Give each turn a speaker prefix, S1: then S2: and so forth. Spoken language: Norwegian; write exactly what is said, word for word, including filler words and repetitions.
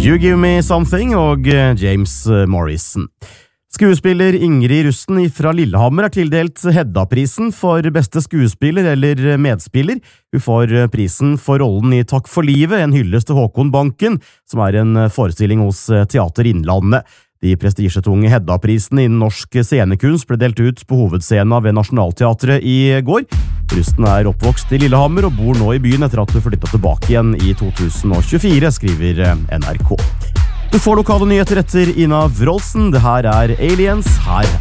S1: You Give Me Something og James Morrison. Skuespiller Ingrid Rusten fra Lillehammer er tildelt Hedda-prisen for beste skuespiller eller medspiller. Hun får prisen for rollen i Takk for livet, en hyllest til Håkon Banken, som er en forestilling hos Teater Innlandet. De prestisjetunge Hedda-prisene innen norsk scenekunst ble delt ut på hovedscenen ved Nationaltheatret i går. Rusten er oppvokst i Lillehammer og bor nå i byen etter at hun flyttet tilbake igjen i to tusen tjuefire, skriver N R K. Du får lokale nyheter etter Ina Wroldsen. Det her er Aliens. Her